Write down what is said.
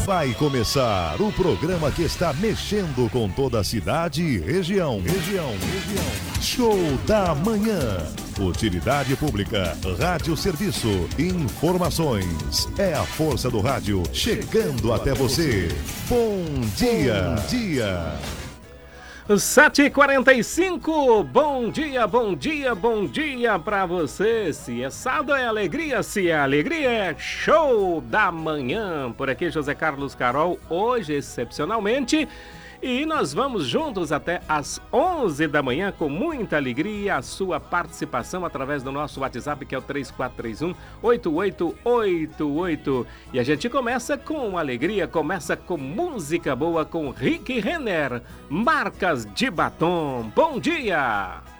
Vai começar o programa que está mexendo com toda a cidade e região. Show da Manhã. Utilidade pública, rádio serviço, informações. É a força do rádio chegando até você. Bom dia. 7h45, bom dia pra você. Se é sábado é alegria, se é alegria é show da manhã. Por aqui José Carlos Carol, hoje excepcionalmente. E nós vamos juntos até às 11 da manhã com muita alegria, a sua participação através do nosso WhatsApp, que é o 3431-8888. E a gente começa com alegria, começa com música boa com Rick Renner, Marcas de Batom. Bom dia!